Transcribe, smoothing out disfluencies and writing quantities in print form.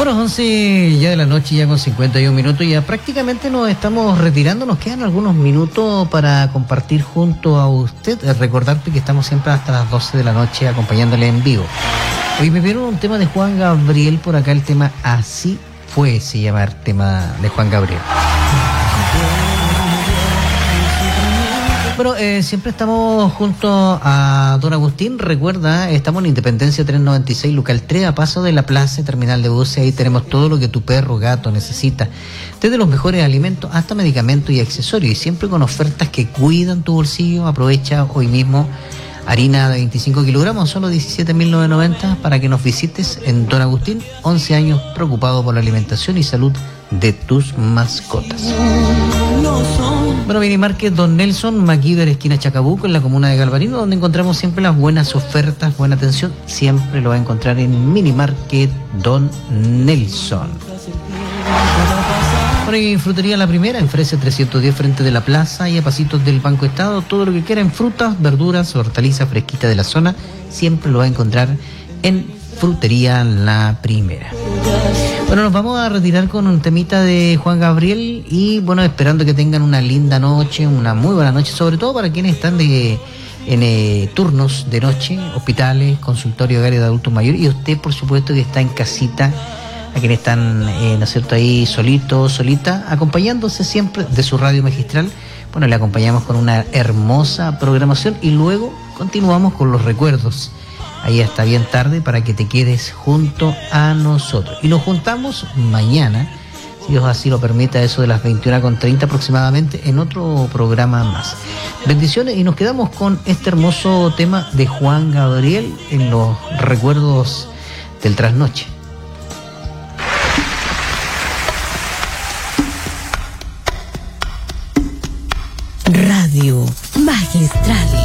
Bueno, 11 ya de la noche, ya con 51 minutos, ya prácticamente nos estamos retirando, nos quedan algunos minutos para compartir junto a usted, recordarte que estamos siempre hasta las 12 de la noche acompañándole en vivo. Hoy me vieron un tema de Juan Gabriel por acá, el tema Así Fue, se llama el tema de Juan Gabriel. Bueno, siempre estamos junto a Don Agustín. Recuerda, estamos en Independencia 396, local 3, a paso de la plaza terminal de buses. Ahí tenemos todo lo que tu perro, gato necesita, desde los mejores alimentos hasta medicamentos y accesorios, y siempre con ofertas que cuidan tu bolsillo. Aprovecha hoy mismo harina de 25 kilogramos, solo 17.990, para que nos visites en Don Agustín. 11 años preocupado por la alimentación y salud de tus mascotas. Bueno, Mini Market Don Nelson, MacGyver, esquina Chacabuco, en la comuna de Galvarino, donde encontramos siempre las buenas ofertas, buena atención. Siempre lo va a encontrar en Mini Market Don Nelson. Bueno, y Frutería La Primera, en Frese 310, frente de la plaza y a pasitos del Banco Estado. Todo lo que quiera en frutas, verduras, hortalizas fresquitas de la zona, siempre lo va a encontrar en Frutería La Primera. Bueno, nos vamos a retirar con un temita de Juan Gabriel y, bueno, esperando que tengan una linda noche, una muy buena noche, sobre todo para quienes están en turnos de noche, hospitales, consultorio hogario de adultos mayores, y usted, por supuesto, que está en casita, a quienes están, ¿no es cierto?, ahí solitos, solita, acompañándose siempre de su radio magistral. Bueno, le acompañamos con una hermosa programación y luego continuamos con los recuerdos. Ahí hasta bien tarde para que te quedes junto a nosotros. Y nos juntamos mañana, si Dios así lo permite, a eso de las 21:30 aproximadamente, en otro programa más. Bendiciones, y nos quedamos con este hermoso tema de Juan Gabriel en los recuerdos del trasnoche. Radio Magistral.